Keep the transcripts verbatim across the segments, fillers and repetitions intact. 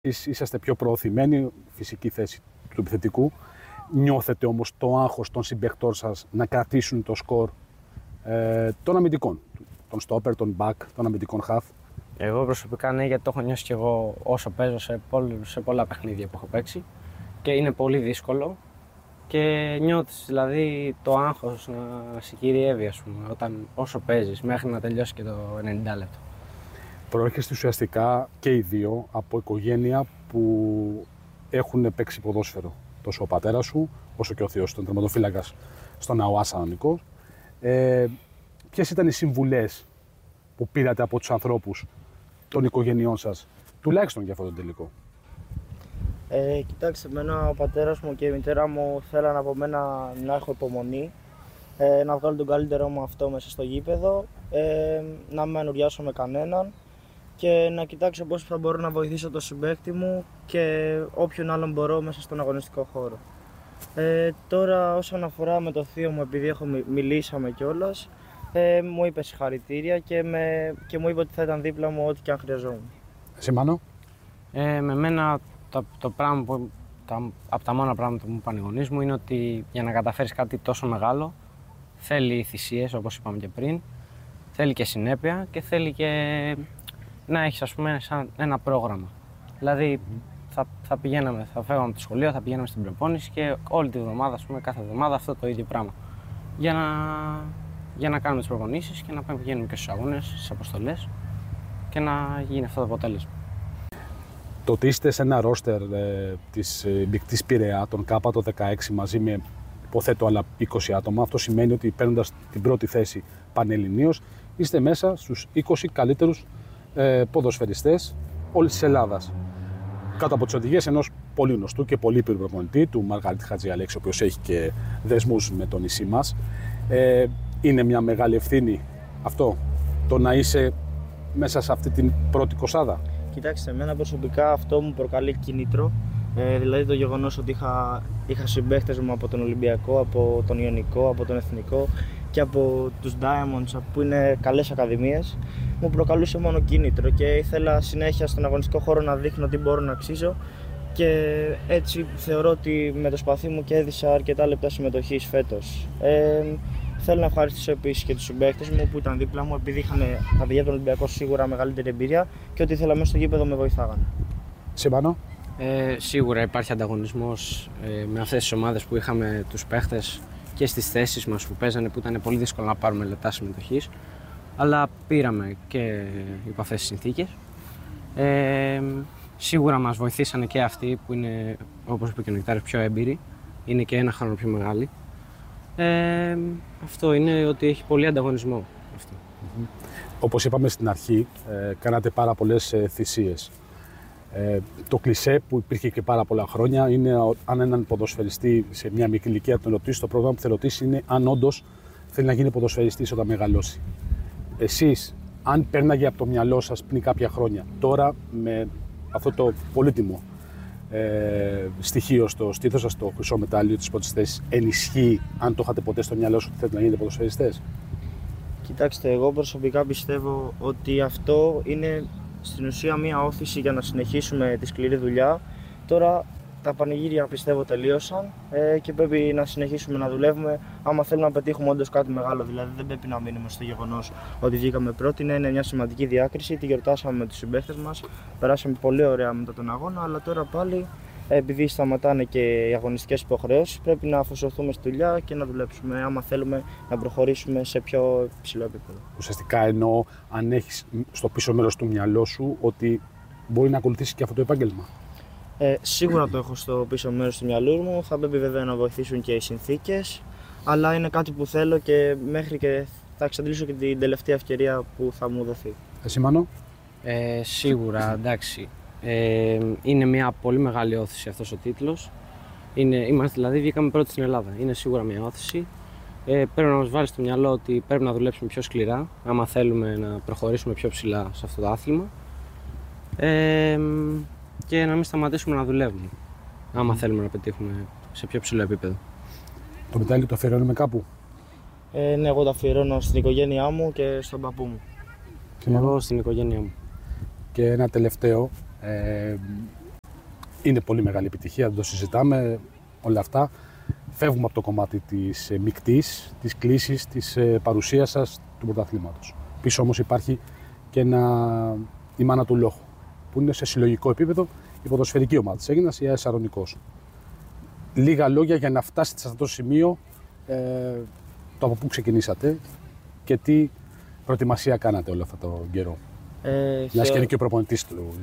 Είσαστε πιο προωθημένοι, φυσική θέση του επιθετικού. Νιώθετε όμως το άγχος των συμπαικτών σας να κρατήσουν το σκορ ε, των αμυντικών, των stopper, των back, των αμυντικών half? Εγώ προσωπικά ναι, γιατί το έχω νιώσει κι εγώ όσο παίζω σε, πολλ, σε πολλά παιχνίδια που έχω παίξει και είναι πολύ δύσκολο και νιώθεις δηλαδή το άγχος να σε κυριεύει, ας πούμε, όταν, όσο παίζεις μέχρι να τελειώσει και το ενενήντα λεπτό. Προέρχεστε ουσιαστικά και οι δύο από οικογένεια που έχουν παίξει ποδόσφαιρο. Τόσο ο πατέρας σου, όσο και ο θείος του, τερματοφύλακας στον ΑΟΑ Ανανικός. Ε, ποιες ήταν οι συμβουλές που πήρατε από τους ανθρώπους των οικογενειών σας, τουλάχιστον για αυτό το τελικό? Ε, κοιτάξτε, εμένα ο πατέρας μου και η μητέρα μου θέλαν από μένα να έχω υπομονή, ε, να βγάλω τον καλύτερό μου αυτό μέσα στο γήπεδο, ε, να μην ανουριάσω με κανέναν και να κοιτάξω πώς θα μπορώ να βοηθήσω τον συμπαίκτη μου και όποιον άλλον μπορώ μέσα στον αγωνιστικό χώρο. Ε, τώρα όσον αφορά με το θείο μου, επειδή έχω μιλήσαμε κιόλας, ε, μου είπε συγχαρητήρια και, με, και μου είπε ότι θα ήταν δίπλα μου ό,τι και αν χρειαζόμουν. Εσύ Μάνο? Ε, με μένα το, το πράγμα που, τα, από τα μόνα πράγματα που μου είπαν οι γονείς μου είναι ότι για να καταφέρεις κάτι τόσο μεγάλο θέλει θυσίες, όπως είπαμε και πριν, θέλει και συνέπεια και θέλει και να έχεις, ας πούμε, σαν ένα πρόγραμμα. Δηλαδή θα, θα πηγαίναμε, θα φεύγαμε από το σχολείο, θα πηγαίναμε στην προπόνηση και όλη τη βδομάδα, ας πούμε, κάθε εβδομάδα αυτό το ίδιο πράγμα. Για να, για να κάνουμε τις προπονήσεις και να πηγαίνουμε και στους αγώνες, στις αποστολές και να γίνει αυτό το αποτέλεσμα. Το ότι είστε σε ένα ρόστερ ε, της Μπικτής Πειραιά, τον ΚΑΠΑ το δεκαέξι, μαζί με υποθέτω άλλα είκοσι άτομα, αυτό σημαίνει ότι παίρνοντας την πρώτη θέση πανελληνίως, είστε μέσα στους είκοσι καλύτερους ε, ποδοσφαιριστές όλης της Ελλάδας. Κάτω από τις οδηγίες ενός πολύ γνωστού και πολύ προπονητή, του Μαργαρίτη Χατζιαλέξη, ο οποίος έχει και δεσμούς με το νησί μας. Ε, είναι μια μεγάλη ευθύνη αυτό, το να είσαι μέσα σε αυτή την πρώτη κοσάδα? Κοιτάξτε, εμένα προσωπικά αυτό μου προκαλεί κίνητρο. Ε, δηλαδή το γεγονός ότι είχα, είχα συμπαίχτες μου από τον Ολυμπιακό, από τον Ιωνικό, από τον Εθνικό και από τους Diamonds που είναι καλές ακαδημίες, μου προκαλούσε μόνο κίνητρο και ήθελα συνέχεια στον αγωνιστικό χώρο να δείχνω τι μπορώ να αξίζω και έτσι θεωρώ ότι με το σπαθί μου κέρδισα αρκετά λεπτά συμμετοχής φέτος. Ε, Θέλω να ευχαριστήσω επίσης και τους συμπαίκτες μου που ήταν δίπλα μου, επειδή είχαν τα παιδιά του Ολυμπιακού σίγουρα μεγαλύτερη εμπειρία και ό,τι ήθελα μέσα στο γήπεδο με βοηθάγανε. Σύμπανο? Ε, σίγουρα υπάρχει ανταγωνισμός ε, με αυτές τις ομάδες που είχαμε τους παίχτες και στις θέσεις μας που παίζανε, που ήταν πολύ δύσκολο να πάρουμε λεπτά συμμετοχής. Αλλά πήραμε και υπό αυτές τις συνθήκες. Ε, σίγουρα μας βοηθήσανε και αυτοί που είναι, όπως είπε και ο Νεκτάρης, πιο έμπειροι. Είναι και ένα χρόνο πιο μεγάλοι. Ε, αυτό είναι ότι έχει πολύ ανταγωνισμό. Αυτό. Mm-hmm. Όπως είπαμε στην αρχή, ε, κάνατε πάρα πολλές ε, θυσίες. Ε, το κλισέ που υπήρχε και πάρα πολλά χρόνια είναι αν έναν ποδοσφαιριστή σε μια μικρή ηλικία τον ρωτήσει, το πρόγραμμα που θα ρωτήσει είναι αν όντως θέλει να γίνει ποδοσφαιριστής όταν μεγαλώσει. Εσείς, αν πέρναγε από το μυαλό σας πριν κάποια χρόνια, τώρα με αυτό το πολύτιμο ε, στοιχείο στο στήθος σας, το χρυσό μετάλλιο της πρώτης θέσης, ενισχύει αν το είχατε ποτέ στο μυαλό σου ότι θέλετε να γίνετε ποδοσφαιριστές? Κοιτάξτε, εγώ προσωπικά πιστεύω ότι αυτό είναι στην ουσία μία όθηση για να συνεχίσουμε τη σκληρή δουλειά. Τώρα τα πανηγύρια πιστεύω τελείωσαν ε, και πρέπει να συνεχίσουμε να δουλεύουμε άμα θέλουμε να πετύχουμε όντως κάτι μεγάλο. Δηλαδή δεν πρέπει να μείνουμε στο γεγονός ότι βγήκαμε πρώτοι. Είναι μια σημαντική διάκριση, τη γιορτάσαμε με τους συμπαίχτες μας, περάσαμε πολύ ωραία μετά τον αγώνα, αλλά τώρα πάλι επειδή σταματάνε και οι αγωνιστικές υποχρεώσεις, πρέπει να αφοσιωθούμε στη δουλειά και να δουλέψουμε άμα θέλουμε να προχωρήσουμε σε πιο υψηλό επίπεδο. Ουσιαστικά εννοώ αν έχεις στο πίσω μέρος του μυαλό σου ότι μπορεί να ακολουθήσεις και αυτό το επάγγελμα. Ε, σίγουρα το έχω στο πίσω μέρος του μυαλού μου, θα πρέπει βέβαια να βοηθήσουν και οι συνθήκες, αλλά είναι κάτι που θέλω και μέχρι και θα εξαντλήσω και την τελευταία ευκαιρία που θα μου δοθεί. Εσύ Μάνο? Ε, σίγουρα, εντάξει. Ε, είναι μια πολύ μεγάλη όθηση αυτός ο τίτλος. Είναι, είμαστε δηλαδή, βγήκαμε πρώτοι στην Ελλάδα. Είναι σίγουρα μια όθηση. Ε, πρέπει να μας βάλει στο μυαλό ότι πρέπει να δουλέψουμε πιο σκληρά, άμα θέλουμε να προχωρήσουμε πιο ψηλά σε αυτό το άθλημα. Ε, και να μην σταματήσουμε να δουλεύουμε, άμα mm. θέλουμε να πετύχουμε σε πιο ψηλό επίπεδο. Το μετάλλιο το αφιερώνουμε κάπου? Ε, ναι, εγώ το αφιερώνω στην οικογένειά μου και στον παππού μου. Και εγώ στην οικογένειά μου. Και ένα τελευταίο. Ε, Είναι πολύ μεγάλη επιτυχία, δεν το συζητάμε όλα αυτά. Φεύγουμε από το κομμάτι της μικτής, της κλίσης, της παρουσίας σας του πρωταθλήματος. Πίσω όμως υπάρχει και ένα, η μάνα του λόγου, που είναι σε συλλογικό επίπεδο η ποδοσφαιρική ομάδα της Αίγινας, η ΑΕΣ Σαρονικός. Λίγα λόγια για να φτάσετε σε αυτό το σημείο, ε, το από πού ξεκινήσατε και τι προετοιμασία κάνατε όλο αυτό το καιρό. Ε, Μιας θεω... και είναι και ο προπονητής του.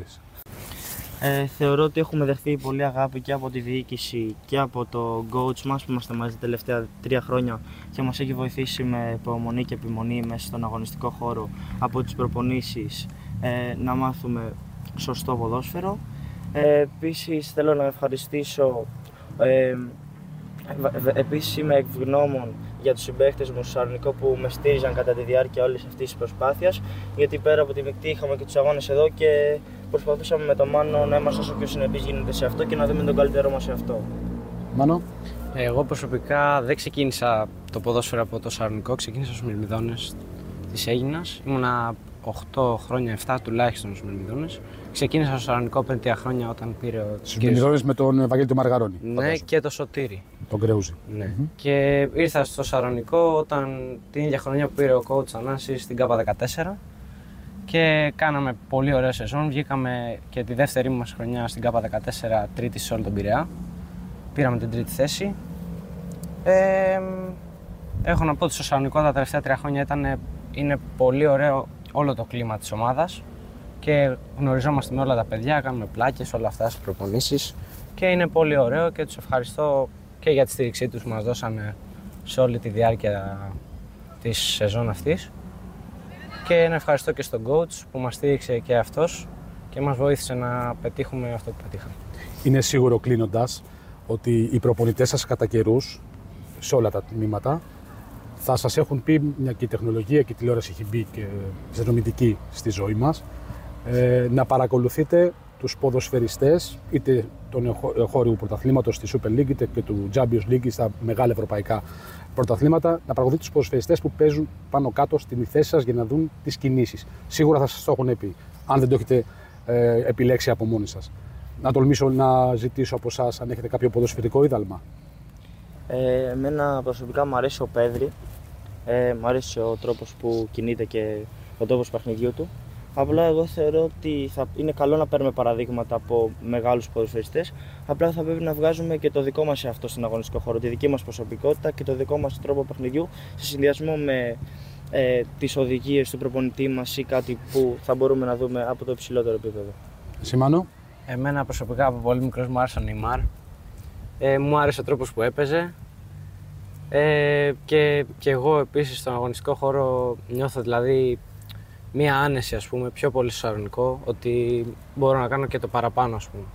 Ε, θεωρώ ότι έχουμε δεχθεί πολύ αγάπη και από τη διοίκηση και από το coach μας που είμαστε μαζί τα τελευταία τρία χρόνια και μας έχει βοηθήσει με υπομονή και επιμονή μέσα στον αγωνιστικό χώρο από τις προπονήσεις ε, να μάθουμε σωστό ποδόσφαιρο. Ε, επίσης θέλω να ευχαριστήσω, ε, επίσης είμαι ευγνώμων για τους συμπαίκτες μου στο Σαρονικό που με στήριζαν κατά τη διάρκεια όλης αυτής της προσπάθειας, γιατί πέρα από τη μεικτή είχαμε και τους αγώνες εδώ και προσπαθούσαμε με τον Μάνο να είμαστε όσο πιο συνεπείς γίνεται σε αυτό και να δούμε τον καλύτερό μας σε αυτό. Μάνο. Εγώ προσωπικά δεν ξεκίνησα το ποδόσφαιρο από το Σαρονικό, ξεκίνησα στους Μυρμηδόνες της Αίγινας. Ήμουνα οκτώ χρόνια, επτά τουλάχιστον στους Μυρμηδόνες. Ξεκίνησα στο Σαρονικό πριν τρία χρόνια όταν πήρε ο Στους Μυρμηδόνες με τον Βαγγέλη του Μαργαρόνη. Ναι, φαντάζομαι. και το Σωτήρι. Τον Κρεούζη. Ναι. Mm-hmm. Και ήρθα στο Σαρονικό όταν την ίδια χρονιά που πήρε ο coach Ανάσης στην ΚΑΠΑ δεκατέσσερα και κάναμε πολύ ωραία σεζόν. Βγήκαμε και τη δεύτερη μας χρονιά στην ΚΑΠΑ δεκατέσσερα τρίτη σε όλο τον Πειραιά. Πήραμε την τρίτη θέση. Ε, έχω να πω ότι στο Σαρονικό τα τελευταία τρία χρόνια ήταν, είναι πολύ ωραίο όλο το κλίμα της ομάδας και γνωριζόμαστε με όλα τα παιδιά, κάνουμε πλάκες, όλα αυτά στις προπονήσεις και είναι πολύ ωραίο και τους ευχαριστώ και για τη στήριξή τους που μας δώσανε σε όλη τη διάρκεια της σεζόν αυτής και να ευχαριστώ και στον coach που μας στήριξε και αυτός και μας βοήθησε να πετύχουμε αυτό που πετύχαμε. Είναι σίγουρο κλείνοντας ότι οι προπονητές σας κατά καιρούς σε όλα τα τμήματα θα σας έχουν πει, μια και η τεχνολογία και η τηλεόραση έχει μπει και συνδρομητική στη ζωή μας, ε, να παρακολουθείτε τους ποδοσφαιριστές είτε των εγχώριου πρωταθλήματος στη Super League είτε και του Champions League στα μεγάλα ευρωπαϊκά πρωταθλήματα, να παρακολουθείτε τους ποδοσφαιριστές που παίζουν πάνω κάτω στην θέση σας για να δουν τις κινήσεις. Σίγουρα θα σας το έχουν πει, αν δεν το έχετε ε, επιλέξει από μόνοι σας. Να τολμήσω να ζητήσω από εσάς αν έχετε κάποιο ποδοσφαιρικό είδαλμα. Ε, εμένα προσωπικά μου αρέσει ο Πέδρη, ε, μου αρέσει ο τρόπος που κινείται και ο τρόπος παιχνιδιού του. Απλά εγώ θεωρώ ότι θα είναι καλό να παίρνουμε παραδείγματα από μεγάλους ποδοσφαιριστές. Απλά θα πρέπει να βγάζουμε και το δικό μας αυτό στην αγωνιστικό χώρο, τη δική μας προσωπικότητα και το δικό μας τρόπο παιχνιδιού σε συνδυασμό με ε, τις οδηγίες του προπονητή μας ή κάτι που θα μπορούμε να δούμε από το υψηλότερο επίπεδο. Σημάνω. Εμένα προσωπικά από πολύ μικρός μου άρεσε ο Νεϊμάρ. Ε, μου άρεσε ο τρόπος που έπαιζε ε, και, και εγώ επίσης στον αγωνιστικό χώρο νιώθω δηλαδή μία άνεση, ας πούμε, πιο πολύ στο Σαρονικό, ότι μπορώ να κάνω και το παραπάνω, ας πούμε.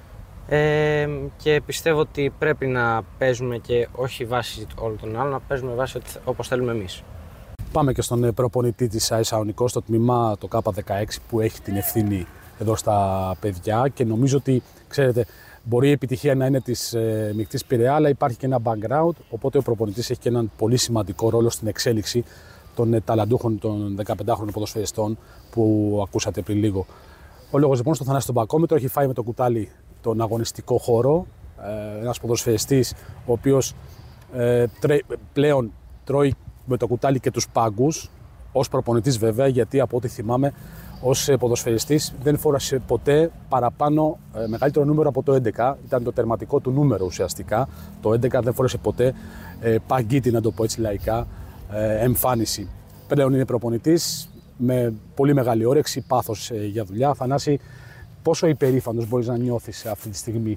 Ε, και πιστεύω ότι πρέπει να παίζουμε και όχι βάσει όλων των άλλων, να παίζουμε βάσει όπως θέλουμε εμείς. Πάμε και στον προπονητή της ΑΕΣ Σαρονικό, στο τμήμα το ΚΑΠΑ δεκαέξι που έχει την ευθύνη εδώ στα παιδιά και νομίζω ότι, ξέρετε, μπορεί η επιτυχία να είναι της ε, μεικτής Πειραιά, αλλά υπάρχει και ένα background, οπότε ο προπονητής έχει και έναν πολύ σημαντικό ρόλο στην εξέλιξη των ε, ταλαντούχων των δεκαπεντάχρονων ποδοσφαιριστών που ακούσατε πριν λίγο. Ο λόγος λοιπόν στο Θανάση τον Πακόμετρο έχει φάει με το κουτάλι τον αγωνιστικό χώρο, ε, ένας ποδοσφαιριστής ο οποίος ε, τρέ, πλέον τρώει με το κουτάλι και τους πάγκους, ως προπονητής βέβαια, γιατί από ό,τι θυμάμαι ως ποδοσφαιριστής δεν φόρασε ποτέ παραπάνω ε, μεγαλύτερο νούμερο από το έντεκα. Ήταν το τερματικό του νούμερο ουσιαστικά. Το έντεκα δεν φόρεσε ποτέ ε, παγκίτη, να το πω έτσι λαϊκά, ε, εμφάνιση. Πλέον είναι προπονητής με πολύ μεγάλη όρεξη, πάθος ε, για δουλειά. Θανάση, πόσο υπερήφανος μπορείς να νιώθεις αυτή τη στιγμή?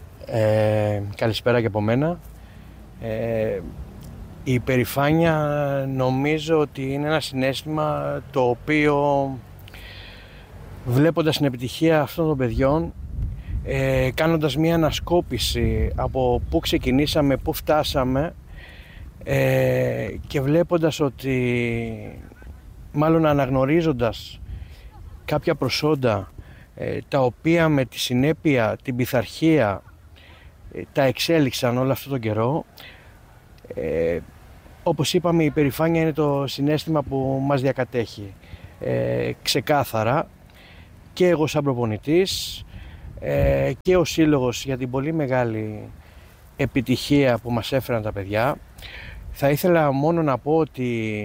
Ε, καλησπέρα και από μένα. Ε, η υπερηφάνεια νομίζω ότι είναι ένα συναίσθημα το οποίο, βλέποντας την επιτυχία αυτών των παιδιών, ε, κάνοντας μια ανασκόπηση από πού ξεκινήσαμε, πού φτάσαμε ε, και βλέποντας ότι, μάλλον αναγνωρίζοντας κάποια προσόντα ε, τα οποία με τη συνέπεια, την πειθαρχία ε, τα εξέλιξαν όλο αυτόν τον καιρό, ε, όπως είπαμε, η υπερηφάνεια είναι το συναίσθημα που μας διακατέχει ε, ξεκάθαρα. Και εγώ σαν προπονητής, ε, και ο Σύλλογος για την πολύ μεγάλη επιτυχία που μας έφεραν τα παιδιά. Θα ήθελα μόνο να πω ότι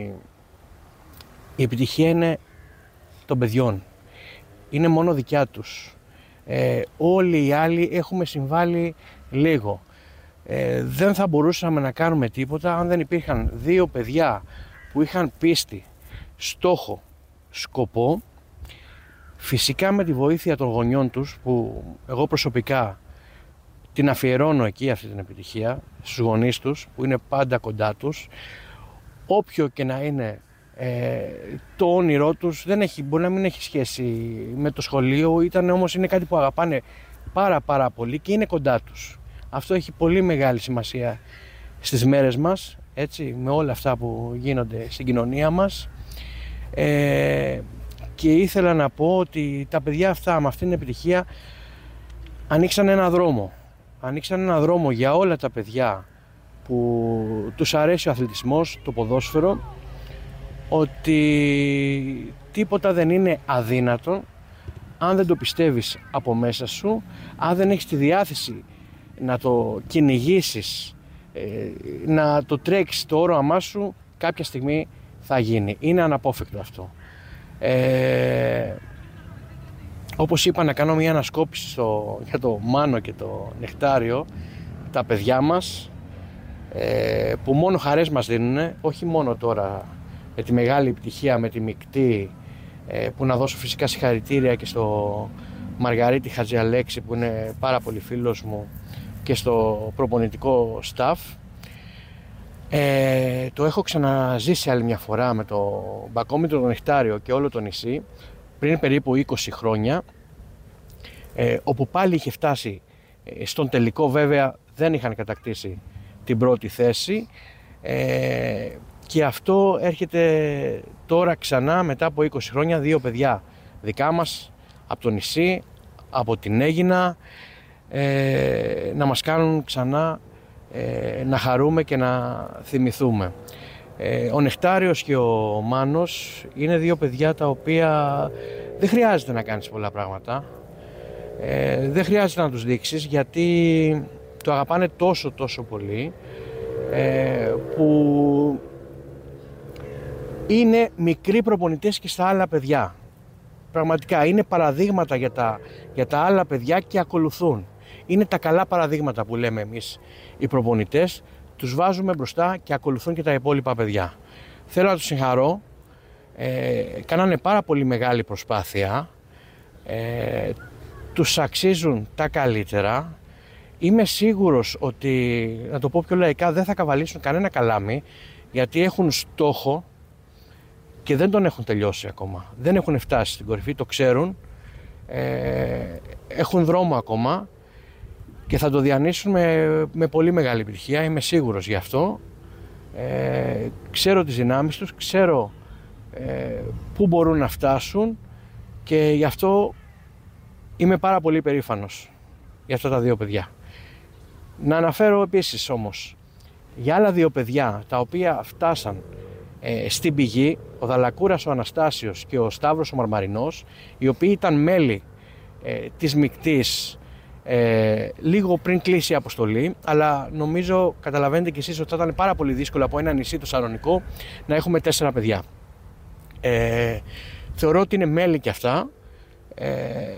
η επιτυχία είναι των παιδιών, είναι μόνο δικιά τους. Ε, όλοι οι άλλοι έχουμε συμβάλει λίγο. Ε, δεν θα μπορούσαμε να κάνουμε τίποτα αν δεν υπήρχαν δύο παιδιά που είχαν πίστη, στόχο, σκοπό, φυσικά με τη βοήθεια των γονιών τους, που εγώ προσωπικά την αφιερώνω εκεί αυτή την επιτυχία, στους γονείς τους που είναι πάντα κοντά τους, όποιο και να είναι ε, το όνειρό τους, δεν έχει, μπορεί να μην έχει σχέση με το σχολείο, ήταν όμως είναι κάτι που αγαπάνε πάρα πάρα πολύ και είναι κοντά τους. Αυτό έχει πολύ μεγάλη σημασία στις μέρες μας, έτσι, με όλα αυτά που γίνονται στην κοινωνία μας. Ε, και ήθελα να πω ότι τα παιδιά αυτά με αυτήν την επιτυχία ανοίξαν ένα δρόμο. Ανοίξαν ένα δρόμο για όλα τα παιδιά που τους αρέσει ο αθλητισμός, το ποδόσφαιρο, ότι τίποτα δεν είναι αδύνατο αν δεν το πιστεύεις από μέσα σου, αν δεν έχεις τη διάθεση να το κυνηγήσεις, να το τρέξεις το όραμά σου, κάποια στιγμή θα γίνει. Είναι αναπόφευκτο αυτό. Ε, όπως είπα, να κάνω μια ανασκόπηση στο, για το Μάνο και το Νεκτάριο, τα παιδιά μας, ε, που μόνο χαρές μας δίνουν, όχι μόνο τώρα με τη μεγάλη επιτυχία με τη μεικτή, ε, που να δώσω φυσικά συγχαρητήρια και στο Μαργαρίτη Χατζιαλέξη που είναι πάρα πολύ φίλος μου και στο προπονητικό staff. Ε, το έχω ξαναζήσει άλλη μια φορά με το Μπακόμητρο, το Νεκτάριο και όλο το νησί πριν περίπου είκοσι χρόνια, ε, όπου πάλι είχε φτάσει ε, στον τελικό. Βέβαια δεν είχαν κατακτήσει την πρώτη θέση, ε, και αυτό έρχεται τώρα ξανά μετά από είκοσι χρόνια, δύο παιδιά δικά μας από το νησί, από την Αίγινα, ε, να μας κάνουν ξανά ε, να χαρούμε και να θυμηθούμε. Ε, ο Νεκτάριος και ο Μάνος είναι δύο παιδιά τα οποία δεν χρειάζεται να κάνεις πολλά πράγματα, ε, δεν χρειάζεται να τους δείξεις, γιατί το αγαπάνε τόσο τόσο πολύ, ε, που είναι μικροί προπονητές και στα άλλα παιδιά. Πραγματικά είναι παραδείγματα για τα, για τα άλλα παιδιά και ακολουθούν. Είναι τα καλά παραδείγματα που λέμε εμείς οι προπονητές, τους βάζουμε μπροστά και ακολουθούν και τα υπόλοιπα παιδιά. Θέλω να τους συγχαρώ, ε, κάνανε πάρα πολύ μεγάλη προσπάθεια, ε, τους αξίζουν τα καλύτερα. Είμαι σίγουρος ότι, να το πω πιο λαϊκά, δεν θα καβαλήσουν κανένα καλάμι, γιατί έχουν στόχο και δεν τον έχουν τελειώσει ακόμα. Δεν έχουν φτάσει στην κορυφή, το ξέρουν, ε, έχουν δρόμο ακόμα και θα το διανύσουν με, με πολύ μεγάλη επιτυχία, είμαι σίγουρος γι' αυτό. Ε, ξέρω τις δυνάμεις τους, ξέρω ε, πού μπορούν να φτάσουν και γι' αυτό είμαι πάρα πολύ περήφανος για αυτά τα δύο παιδιά. Να αναφέρω επίσης όμως για άλλα δύο παιδιά τα οποία φτάσαν ε, στην πηγή, ο Δαλακούρας ο Αναστάσιος και ο Σταύρος ο Μαρμαρινός, οι οποίοι ήταν μέλη ε, της μεικτής ε, λίγο πριν κλείσει η αποστολή, αλλά νομίζω καταλαβαίνετε κι εσείς ότι θα ήταν πάρα πολύ δύσκολο από ένα νησί το Σαλονικό να έχουμε τέσσερα παιδιά. Ε, θεωρώ ότι είναι μέλη κι αυτά, ε,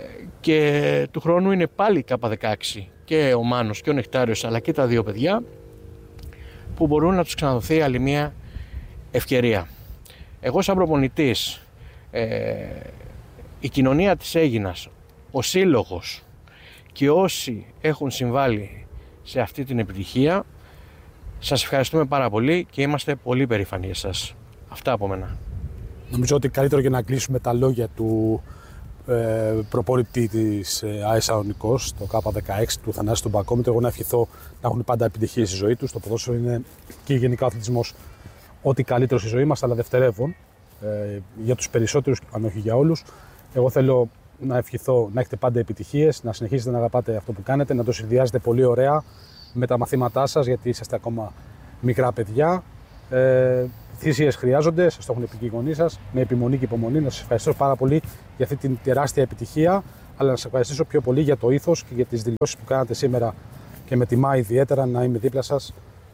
και του χρόνου είναι πάλι Κάπα δεκαέξι και ο Μάνος και ο Νεκτάριος, αλλά και τα δύο παιδιά που μπορούν να τους ξαναδοθεί άλλη μια ευκαιρία. Εγώ σαν προπονητής, ε, η κοινωνία της Αίγινας, ο σύλλογος και όσοι έχουν συμβάλει σε αυτή την επιτυχία, σας ευχαριστούμε πάρα πολύ και είμαστε πολύ περήφανοι για σας. Αυτά από μένα. Νομίζω ότι καλύτερο για να κλείσουμε τα λόγια του ε, προπονητή της ε, ΑΕ Σαλονικός, το Κάπα δεκαέξι, του Θανάση του Μπακόμητρο, εγώ να ευχηθώ να έχουν πάντα επιτυχία στη ζωή τους. Το ποδόσφαιρο είναι και γενικά ο αθλητισμός ό,τι καλύτερο στη ζωή μας, αλλά δευτερεύον ε, για τους περισσότερους, αν όχι για όλους. Εγώ θέλω να ευχηθώ να έχετε πάντα επιτυχίες, να συνεχίσετε να αγαπάτε αυτό που κάνετε, να το συνδυάζετε πολύ ωραία με τα μαθήματά σας, γιατί είσαστε ακόμα μικρά παιδιά. Ε, θυσίες χρειάζονται, σας το έχουν πει και οι γονείς σας, με επιμονή και υπομονή. Να σας ευχαριστώ πάρα πολύ για αυτή την τεράστια επιτυχία. αλλά να σας ευχαριστήσω πιο πολύ για το ήθος και για τις δηλώσεις που κάνατε σήμερα και με τιμά ιδιαίτερα να είμαι δίπλα σας,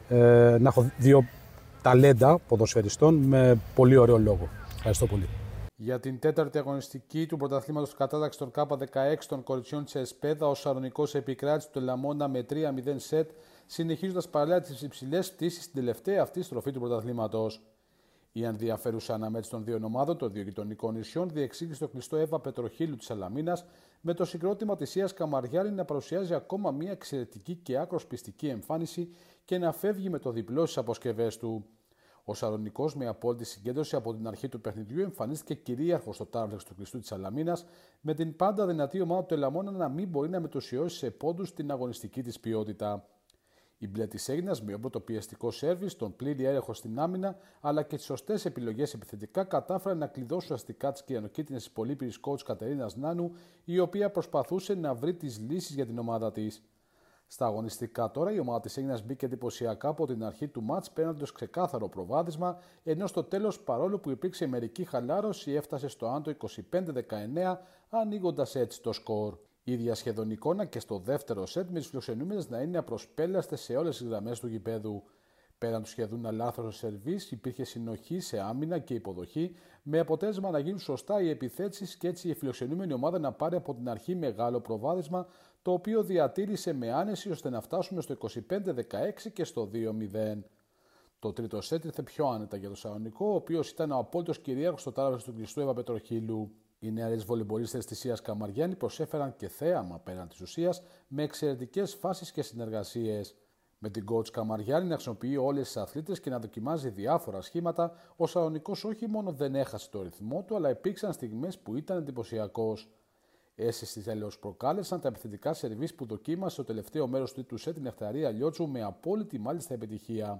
ε, να έχω δύο ταλέντα ποδοσφαιριστών με πολύ ωραίο λόγο. Ευχαριστώ πολύ. Για την τέταρτη αγωνιστική του πρωταθλήματος κατάταξης των Κ δεκαέξι των κοριτσιών της Εσπέδα, ο Σαλονικός επικράτησε το Λαμόνα με τρία μηδέν σετ, συνεχίζοντας παράλληλα τις υψηλές πτήσεις στην τελευταία αυτή στροφή του πρωταθλήματος. Η ενδιαφέρουσα αναμέτρηση των δύο ομάδων των δύο γειτονικών νησιών διεξήγησε το κλειστό Εύα Πετροχύλου της Σαλαμίνας, με το συγκρότημα της Ίας Καμαριάλη να παρουσιάζει ακόμα μια εξαιρετική και άκρως πιστική εμφάνιση και να φεύγει με το διπλό στις αποσκευές του. Ο Σαλονικός, με απόλυτη συγκέντρωση από την αρχή του παιχνιδιού, εμφανίστηκε κυρίαρχος στο τάρβλεξ του κλειστού της Σαλαμίνας, με την πάντα δυνατή ομάδα του Ελαμόνα να μην μπορεί να μετουσιώσει σε πόντους την αγωνιστική της ποιότητα. Η μπλε της Έγινας, με όμπρο το πιεστικό σέρβις, τον πλήρη έλεγχο στην άμυνα, αλλά και τις σωστές επιλογές επιθετικά, κατάφεραν να κλειδώσουν αστικά τις κυριανοκίτρινες της πολύπυρης coach Κατερίνας Νάνου, η οποία προσπαθούσε να βρει τις λύσεις για την ομάδα της. Στα αγωνιστικά τώρα, η ομάδα της Έγινας μπήκε εντυπωσιακά από την αρχή του μάτς, παίρνοντας ξεκάθαρο προβάδισμα, ενώ στο τέλος, παρόλο που υπήρξε μερική χαλάρωση, έφτασε στο άντο είκοσι πέντε δεκαεννέα, ανοίγοντας έτσι το σκορ. Η ίδια σχεδόν εικόνα και στο δεύτερο σετ, με τις φιλοξενούμενες να είναι απροσπέλαστες σε όλες τις γραμμές του γηπέδου. Πέραν του σχεδόν αλάθρος σερβίς, υπήρχε συνοχή σε άμυνα και υποδοχή, με αποτέλεσμα να γίνουν σωστά οι επιθέσεις και έτσι η φιλοξενούμενη ομάδα να πάρει από την αρχή μεγάλο προβάδισμα, το οποίο διατήρησε με άνεση ώστε να φτάσουμε στο είκοσι πέντε δεκαέξι και στο δύο μηδέν. Το τρίτο σετ ήρθε πιο άνετα για το Σαλονικό, ο οποίος ήταν ο απόλυτος κυρίαρχος στο τάραβες του κλειστού Εύα Πετροχύλου. Οι νεαρές βολεμπολίστες της Ίας Καμαριάνη προσέφεραν και θέαμα πέραν της ουσίας, με εξαιρετικές φάσεις και συνεργασίες. Με την coach Καμαριάνη να χρησιμοποιεί όλες τις αθλήτες και να δοκιμάζει διάφορα σχήματα, ο Σαλονικός όχι μόνο δεν έχασε το ρυθμό του, αλλά υπήρξαν στιγμές που ήταν εντυπωσιακός. Αίσθηση τέλος προκάλεσαν τα επιθετικά σερβίς που δοκίμασε στο τελευταίο μέρος του τρίτου σετ την Νεκταρία Λιότσου με απόλυτη μάλιστα επιτυχία.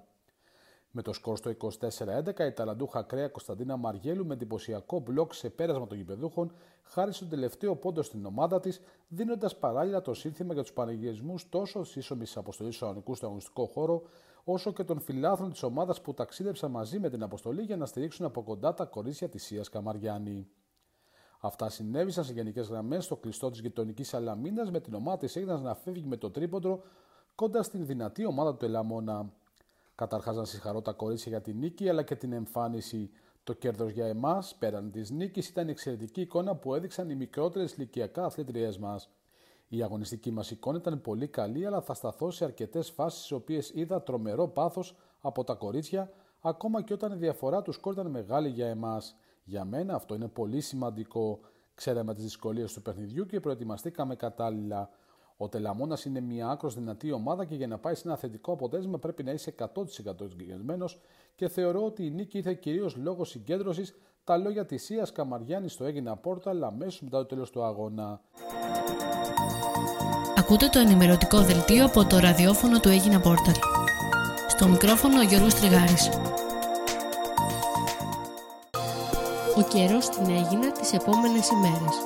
Με το σκορ στο είκοσι τέσσερα έντεκα, η ταλαντούχα ακραία Κωνσταντίνα Μαριέλου με εντυπωσιακό μπλοκ σε πέρασμα των γηπεδούχων χάρισε τον τελευταίο πόντο στην ομάδα της, δίνοντας παράλληλα το σύνθημα για τους πανηγυρισμούς τόσο της ίσομης αποστολής του Σαλονικού στο αγωνιστικό χώρο, όσο και των φιλάθλων της ομάδας που ταξίδεψαν μαζί με την αποστολή για να στηρίξουν από κοντά τα κορίτσια της Ίας Καμαριάνη. Αυτά συνέβησαν σε γενικές γραμμές στο κλειστό της γειτονικής Σαλαμίνας, με την ομάδα της Έγινας να φεύγει με το τρίποντο κοντά στην δυνατή ομάδα του Ελαμόνα. Καταρχάς να συγχαρώ τα κορίτσια για την νίκη αλλά και την εμφάνιση. Το κέρδος για εμάς, πέραν της νίκης, ήταν η εξαιρετική εικόνα που έδειξαν οι μικρότερες ηλικιακά αθλήτριές μας. Η αγωνιστική μας εικόνα ήταν πολύ καλή, αλλά θα σταθώ σε αρκετές φάσεις στις οποίες είδα τρομερό πάθος από τα κορίτσια, ακόμα και όταν η διαφορά του σκορ ήταν μεγάλη για εμάς. Για μένα αυτό είναι πολύ σημαντικό. Ξέραμε τις δυσκολίες του παιχνιδιού και προετοιμαστήκαμε κατάλληλα. Ο Τελαμόνας είναι μια άκρως δυνατή ομάδα και για να πάει σε ένα θετικό αποτέλεσμα πρέπει να είσαι εκατό τοις εκατό συγκεντρωμένος και θεωρώ ότι η νίκη ήρθε κυρίως λόγω συγκέντρωσης, τα λόγια της Ίας Καμαριάνη στο Έγινα Πόρταλ αμέσως μετά το τέλος του αγώνα. Ακούτε το ενημερωτικό δελτίο από το ραδιόφωνο του Έγινα Πόρταλ. Στο μικρόφωνο ο Γιώργος Τριγάρης. Ο καιρός στην Έγινα τις επόμενες ημέρες.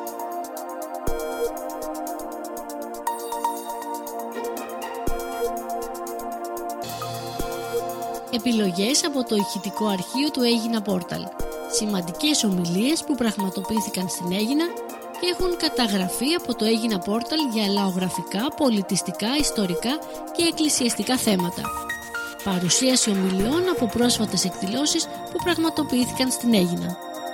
Επιλογές από το ηχητικό αρχείο του Έγινα Πόρταλ. Σημαντικές ομιλίες που πραγματοποιήθηκαν στην Έγινα και έχουν καταγραφεί από το Έγινα Πόρταλ για λαογραφικά, πολιτιστικά, ιστορικά και εκκλησιαστικά θέματα. Παρουσίαση ομιλιών από πρόσφατες εκδηλώσεις που πραγματοποιήθηκαν στην Έγινα.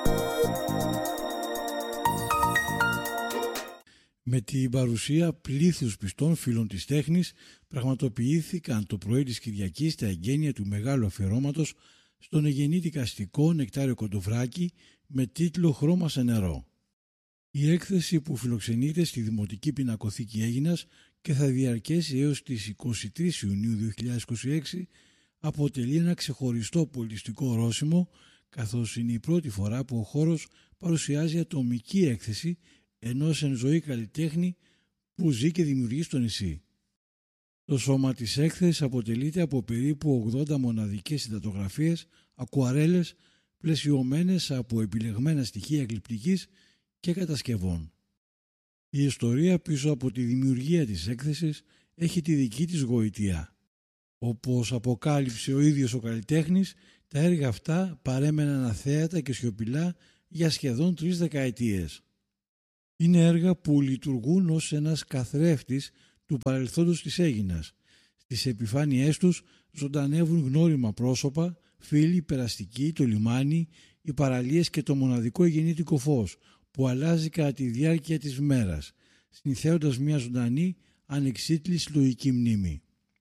Με την παρουσία πλήθους πιστών φίλων της τέχνης πραγματοποιήθηκαν το πρωί της Κυριακής τα εγγένεια του μεγάλου αφιερώματος στον εγεννήτη αστικό Νεκτάριο Κοντοφράκη με τίτλο «Χρώμα σε νερό». Η έκθεση που φιλοξενείται στη Δημοτική Πινακοθήκη Έγινας και θα διαρκέσει έως τις εικοστή τρίτη Ιουνίου δύο χιλιάδες είκοσι έξι αποτελεί ένα ξεχωριστό πολιτιστικό ορόσημο, καθώς είναι η πρώτη φορά που ο χώρος παρουσιάζει ατομική έκθεση ενός εν ζωή καλλιτέχνη που ζει και δημιουργεί στο νησί. Το σώμα της έκθεσης αποτελείται από περίπου ογδόντα μοναδικές συντατογραφίες, ακουαρέλες, πλαισιωμένες από επιλεγμένα στοιχεία γλυπτικής και κατασκευών. Η ιστορία πίσω από τη δημιουργία της έκθεσης έχει τη δική της γοητεία. Όπως αποκάλυψε ο ίδιος ο καλλιτέχνης, τα έργα αυτά παρέμεναν αθέατα και σιωπηλά για σχεδόν τρεις δεκαετίες. Είναι έργα που λειτουργούν ως ένας καθρέφτης του παρελθόντος της Αίγινας. Στις επιφάνειές τους ζωντανεύουν γνώριμα πρόσωπα, φίλοι, περαστικοί, το λιμάνι, οι παραλίες και το μοναδικό γεννήτικο φως που αλλάζει κατά τη διάρκεια της μέρας, συνθέοντας μια ζωντανή, ανεξίτλη λογική μνήμη.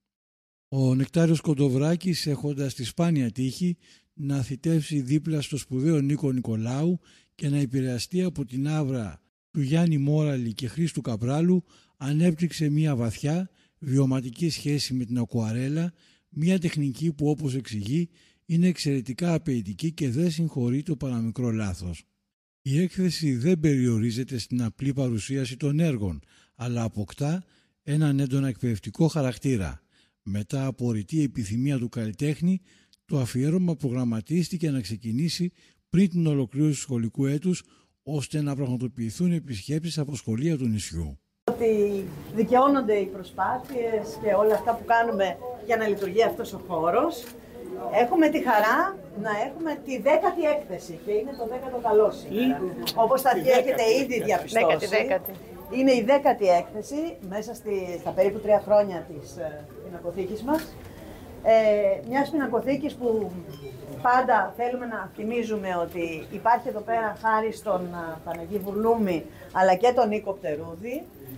Ο Νεκτάριος Κοντοβράκης, έχοντας τη σπάνια τύχη να θητεύσει δίπλα στο σπουδαίο Νίκο Νικολάου και να επηρεαστεί από την άβρα του Γιάννη Μόραλη και Χρήστου Καπράλου, ανέπτυξε μια βαθιά βιωματική σχέση με την ακουαρέλα, μια τεχνική που, όπως εξηγεί, είναι εξαιρετικά απαιτητική και δεν συγχωρεί το παραμικρό λάθος. Η έκθεση δεν περιορίζεται στην απλή παρουσίαση των έργων, αλλά αποκτά έναν έντονα εκπαιδευτικό χαρακτήρα. Μετά από ρητή επιθυμία του καλλιτέχνη, το αφιέρωμα προγραμματίστηκε να ξεκινήσει πριν την ολοκλήρωση του σχολικού έτους, ώστε να πραγματοποιηθούν επισκέψεις από σχολεία του νησιού. Ότι δικαιώνονται οι προσπάθειες και όλα αυτά που κάνουμε για να λειτουργεί αυτός ο χώρος. Έχουμε τη χαρά να έχουμε τη δέκατη έκθεση και είναι το δέκατο καλό σήμερα. Όπως θα έχετε ήδη διαπιστώσει. Δέκατη, δέκατη. Είναι η δέκατη έκθεση μέσα στη, στα περίπου τρία χρόνια της ε, πινακοθήκης μας. Ε, μιας πινακοθήκης που πάντα θέλουμε να θυμίζουμε ότι υπάρχει εδώ πέρα χάρη στον uh, Παναγί Βουρλούμη αλλά και τον Νίκο Πτερούδη.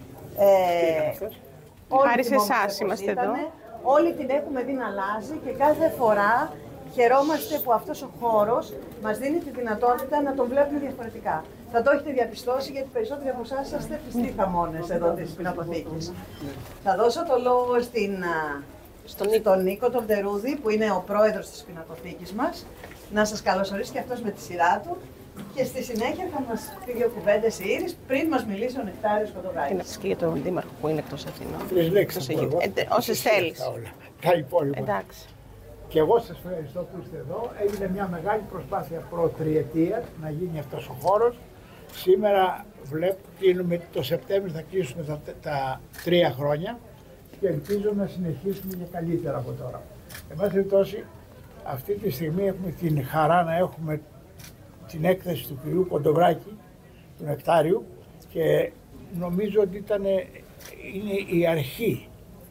Ε, χάρη σε εσάς είμαστε εδώ. Όλοι την έχουμε δει να αλλάζει και κάθε φορά χαιρόμαστε που αυτός ο χώρος μας δίνει τη δυνατότητα να τον βλέπουμε διαφορετικά. Θα το έχετε διαπιστώσει γιατί περισσότεροι από εσάς είστε πιστοί χαμώνες εδώ της πινακοθήκης. Θα δώσω το λόγο στην, στον Νίκο. Νίκο τον Πτερούδη που είναι ο πρόεδρος της πινακοθήκης μας. Να σας καλωσορίσει και αυτός με τη σειρά του. Και στη συνέχεια θα μας πει δύο κουβέντες η Ήρης πριν μας μιλήσει ο Νεκτάριος Κοντοβράκης. Τι να σας και για τον Δήμαρχο που είναι εκτός Αθηνών. Τρεις λέξεις. Όσες θέλεις. Τα υπόλοιπα. Εντάξει. Και εγώ σας ευχαριστώ που είστε εδώ. Έγινε μια μεγάλη προσπάθεια προτριετίας να γίνει αυτός ο χώρος. Σήμερα βλέπω, κλείνουμε το Σεπτέμβριο, θα κλείσουμε τα, τα τρία χρόνια και ελπίζω να συνεχίσουμε και καλύτερα από τώρα. Εν πάση περιπτώσει, αυτή τη στιγμή έχουμε την χαρά να έχουμε την έκθεση του κυρίου Κοντοβράκη, του Νεκτάριου, και νομίζω ότι ήταν, είναι η αρχή,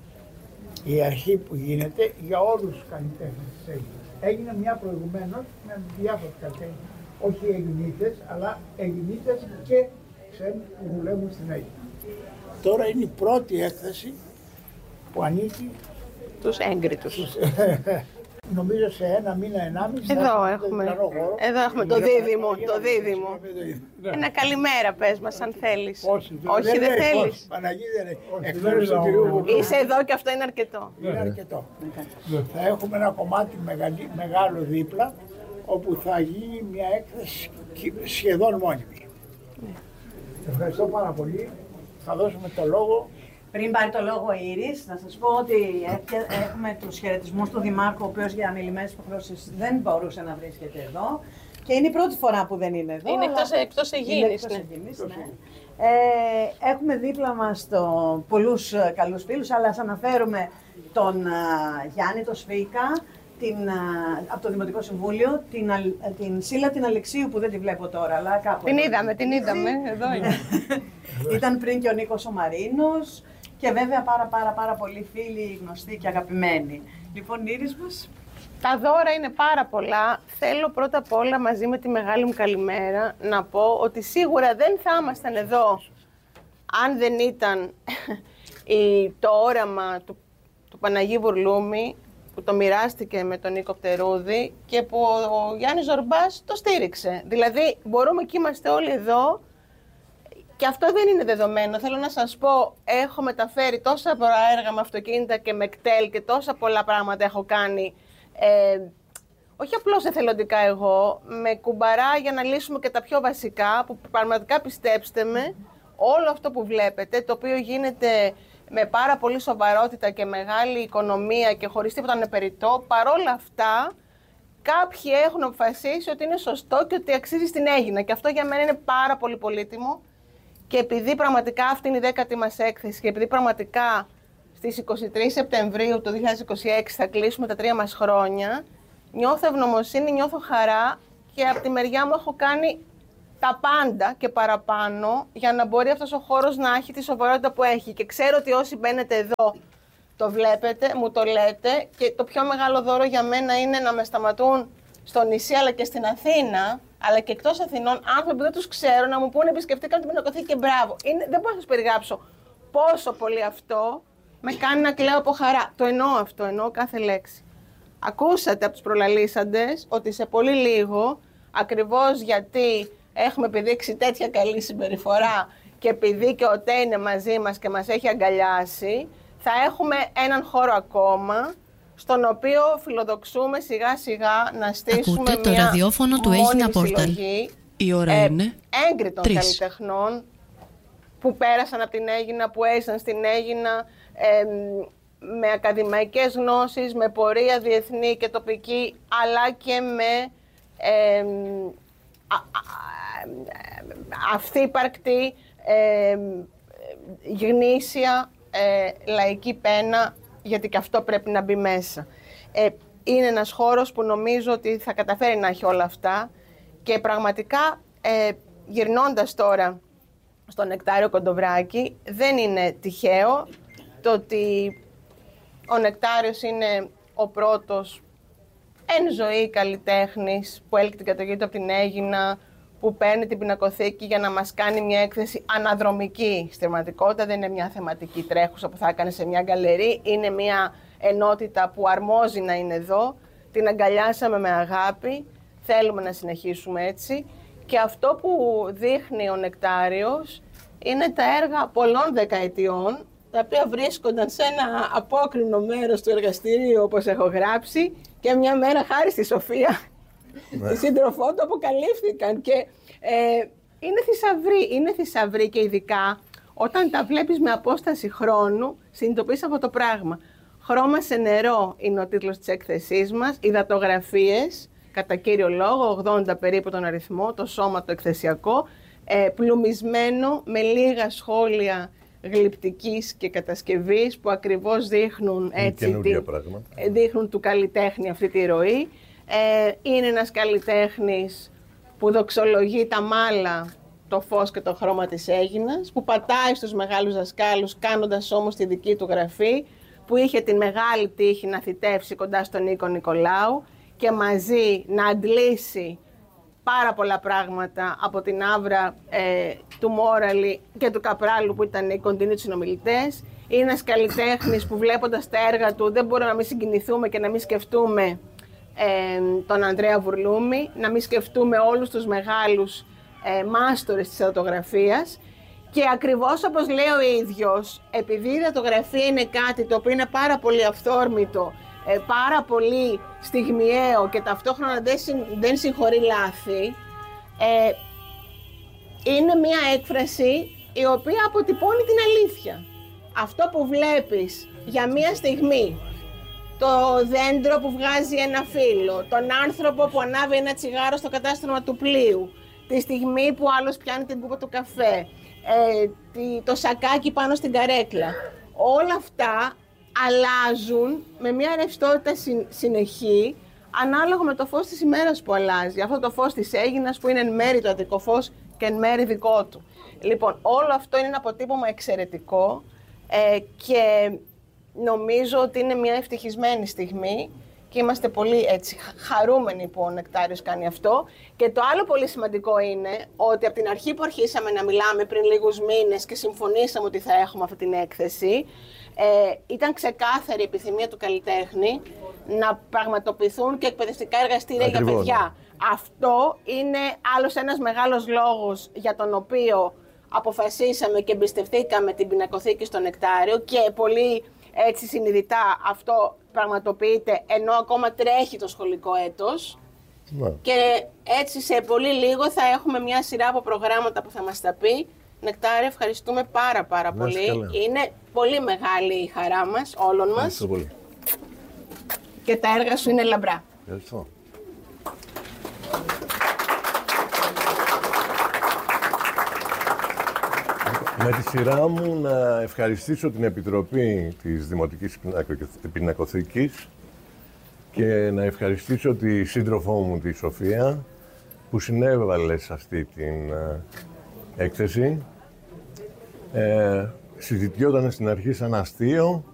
η αρχή που γίνεται για όλους τους καλλιτέχνες της Αίγυπτος. Έγινε μια προηγουμένως με διάφορους καλλιτέχνες, όχι Ελληνίτες, αλλά Ελληνίτες και ξένοι που δουλεύουν στην Αίγυπτο. Τώρα είναι η πρώτη έκθεση που ανήκει τους έγκριτους. Νομίζω σε ένα μήνα, ενάμιση. Εδώ έχουμε, εδώ έχουμε το δίδυμο, το δίδυμο. Ένα καλημέρα πες μας αν θέλεις. Όχι, όχι δεν θέλεις. Παναγί δεν είναι. Είσαι εδώ και αυτό είναι αρκετό. Είναι αρκετό. Θα έχουμε ένα κομμάτι μεγάλο δίπλα, όπου θα γίνει μια έκθεση σχεδόν μόνιμη. Ευχαριστώ πάρα πολύ. Θα δώσουμε το λόγο. Πριν πάρει το λόγο η Ήρης, να σας πω ότι έχουμε τους χαιρετισμούς του Δημάρχου, ο οποίος για ανηλυμένες υποχρεώσεις δεν μπορούσε να βρίσκεται εδώ. Και είναι η πρώτη φορά που δεν είναι εδώ. Είναι εκτός, εκτός Αιγίνης. Ναι. Ναι. Ε, έχουμε δίπλα μας το, πολλούς καλούς φίλους, αλλά ας αναφέρουμε τον uh, Γιάννη, τον Σφίκα, την, uh, από το Δημοτικό Συμβούλιο, την, uh, την Σίλα την Αλεξίου που δεν τη βλέπω τώρα, αλλά κάπου. Την είδαμε, την είδαμε, εδώ είναι. Ήταν πριν και ο Νίκος ο Μαρίνος. Και βέβαια πάρα πάρα πάρα πολλοί φίλοι, γνωστοί και αγαπημένοι. Λοιπόν, Ήρης μας. Τα δώρα είναι πάρα πολλά. Θέλω πρώτα απ' όλα μαζί με τη μεγάλη μου καλημέρα να πω ότι σίγουρα δεν θα ήμασταν εδώ αν δεν ήταν το όραμα του, του Παναγί Βουρλούμη που το μοιράστηκε με τον Νίκο Πτερούδη και που ο Γιάννης Ζορμπάς το στήριξε. Δηλαδή μπορούμε και είμαστε όλοι εδώ. Και αυτό δεν είναι δεδομένο. Θέλω να σας πω, έχω μεταφέρει τόσα πολλά έργα με αυτοκίνητα και με κτέλ και τόσα πολλά πράγματα έχω κάνει. Ε, όχι απλώς εθελοντικά εγώ, με κουμπαρά για να λύσουμε και τα πιο βασικά, που πραγματικά πιστέψτε με, όλο αυτό που βλέπετε, το οποίο γίνεται με πάρα πολύ σοβαρότητα και μεγάλη οικονομία και χωρίς τίποτα ανεπεριττό, παρόλα αυτά, κάποιοι έχουν αποφασίσει ότι είναι σωστό και ότι αξίζει στην Αίγινα. Και αυτό για μένα είναι πάρα πολύ πολύτιμο. Και επειδή πραγματικά αυτή είναι η δέκατη μας έκθεση και επειδή πραγματικά στις είκοσι τρεις Σεπτεμβρίου του δύο χιλιάδες είκοσι έξι θα κλείσουμε τα τρία μας χρόνια, νιώθω ευγνωμοσύνη, νιώθω χαρά και από τη μεριά μου έχω κάνει τα πάντα και παραπάνω για να μπορεί αυτός ο χώρος να έχει τη σοβαρότητα που έχει. Και ξέρω ότι όσοι μπαίνετε εδώ το βλέπετε, μου το λέτε, και το πιο μεγάλο δώρο για μένα είναι να με σταματούν στο νησί αλλά και στην Αθήνα, αλλά και εκτός Αθηνών, άνθρωποι που δεν τους ξέρω να μου πούνε επισκεφτήκαν την πινακοθήκη και μπράβο. Είναι, δεν μπορώ να σας περιγράψω πόσο πολύ αυτό με κάνει να κλαίω από χαρά. Το εννοώ αυτό, εννοώ κάθε λέξη. Ακούσατε από τους προλαλήσαντες ότι σε πολύ λίγο, ακριβώς γιατί έχουμε επιδείξει τέτοια καλή συμπεριφορά και επειδή και ο ΤΕ είναι μαζί μας και μας έχει αγκαλιάσει, θα έχουμε έναν χώρο ακόμα, στον οποίο φιλοδοξούμε σιγά σιγά να στήσουμε Ακούτε το μια ραδιόφωνο του Έγινα Πόρταλ. Η ώρα ε, είναι έγκριτων τρεις. καλλιτεχνών που πέρασαν από την Αίγινα, που έζησαν στην Αίγινα, ε, με ακαδημαϊκές γνώσεις, με πορεία διεθνή και τοπική, αλλά και με ε, α, α, αυθύπαρκτη, ε, γνήσια ε, λαϊκή πένα, γιατί και αυτό πρέπει να μπει μέσα. Ε, είναι ένας χώρος που νομίζω ότι θα καταφέρει να έχει όλα αυτά και πραγματικά ε, γυρνώντας τώρα στο Νεκτάριο Κοντοβράκη, δεν είναι τυχαίο το ότι ο Νεκτάριος είναι ο πρώτος εν ζωή καλλιτέχνης που έλκει την κατοχή του από την Αίγινα, που παίρνει την πινακοθήκη για να μας κάνει μια έκθεση αναδρομική. Στην πραγματικότητα δεν είναι μια θεματική τρέχουσα που θα έκανε σε μια γκαλερί, είναι μια ενότητα που αρμόζει να είναι εδώ. Την αγκαλιάσαμε με αγάπη, θέλουμε να συνεχίσουμε έτσι. Και αυτό που δείχνει ο Νεκτάριος είναι τα έργα πολλών δεκαετιών, τα οποία βρίσκονταν σε ένα απόκρινο μέρος του εργαστηρίου, όπως έχω γράψει, και μια μέρα χάρη στη Σοφία, ναι, τη σύντροφό του, αποκαλύφθηκαν. Και ε, είναι θησαυροί, είναι θησαυροί και ειδικά όταν τα βλέπεις με απόσταση χρόνου, συνειδητοποιείς αυτό το πράγμα. «Χρώμα σε νερό» είναι ο τίτλος της έκθεσής μας, υδατογραφίες, κατά κύριο λόγο, ογδόντα περίπου τον αριθμό, το σώμα το εκθεσιακό, ε, πλουμισμένο με λίγα σχόλια γλυπτικής και κατασκευής που ακριβώς δείχνουν, έτσι, τη, δείχνουν του καλλιτέχνη αυτή τη ροή. Ε, είναι ένας καλλιτέχνης που δοξολογεί τα μάλα, το φως και το χρώμα της Αίγινας, που πατάει στους μεγάλους δασκάλους κάνοντας όμως τη δική του γραφή, που είχε την μεγάλη τύχη να θητεύσει κοντά στον Νίκο Νικολάου και μαζί να αντλήσει πάρα πολλά πράγματα από την άβρα ε, του Μόραλη και του Καπράλου, που ήταν οι κοντινοί του συνομιλητές. Είναι ένας καλλιτέχνης που βλέποντας τα έργα του δεν μπορούμε να μην συγκινηθούμε και να μην σκεφτούμε ε, τον Ανδρέα Βουρλούμη, να μην σκεφτούμε όλους τους μεγάλους ε, μάστορες της υδατογραφίας. Και ακριβώς όπως λέει ο ίδιος, επειδή η υδατογραφία είναι κάτι το οποίο είναι πάρα πολύ αυθόρμητο, ε, πάρα πολύ στιγμιαίο και ταυτόχρονα δεν, συν, δεν συγχωρεί λάθη, ε, είναι μια έκφραση η οποία αποτυπώνει την αλήθεια. Αυτό που βλέπεις για μια στιγμή, το δέντρο που βγάζει ένα φύλλο, τον άνθρωπο που ανάβει ένα τσιγάρο στο κατάστρωμα του πλοίου, τη στιγμή που άλλος πιάνει την κούπα του καφέ, ε, το σακάκι πάνω στην καρέκλα, όλα αυτά αλλάζουν με μια ρευστότητα συνεχή, ανάλογα με το φως της ημέρας που αλλάζει. Αυτό το φως της Αίγινας που είναι εν μέρει το Αττικό φως και εν μέρει δικό του. Λοιπόν, όλο αυτό είναι ένα αποτύπωμα εξαιρετικό ε, και νομίζω ότι είναι μια ευτυχισμένη στιγμή και είμαστε πολύ έτσι χαρούμενοι που ο Νεκτάριος κάνει αυτό. Και το άλλο πολύ σημαντικό είναι ότι από την αρχή που αρχίσαμε να μιλάμε πριν λίγους μήνες και συμφωνήσαμε ότι θα έχουμε αυτή την έκθεση, ε, ήταν ξεκάθαρη η επιθυμία του καλλιτέχνη να πραγματοποιηθούν και εκπαιδευτικά εργαστήρια για παιδιά. Αυτό είναι άλλος ένας μεγάλος λόγος για τον οποίο αποφασίσαμε και εμπιστευτήκαμε την πινακοθήκη στο Νεκτάριο και πολύ έτσι συνειδητά αυτό πραγματοποιείται ενώ ακόμα τρέχει το σχολικό έτος. Ναι. Και έτσι σε πολύ λίγο θα έχουμε μια σειρά από προγράμματα που θα μας τα πει. Νεκτάριο, ευχαριστούμε πάρα πάρα να πολύ. Καλά. Είναι πολύ μεγάλη η χαρά μας, όλων μας. Ευχαριστώ πολύ. Και τα έργα σου είναι λαμπρά. Ευχαριστώ. Με τη σειρά μου να ευχαριστήσω την Επιτροπή της Δημοτικής Πινακοθήκης και να ευχαριστήσω τη σύντροφό μου, τη Σοφία, που που συνέβαλε σε αυτή την ε, έκθεση. Ε, συζητιόταν στην αρχή σαν αστείο,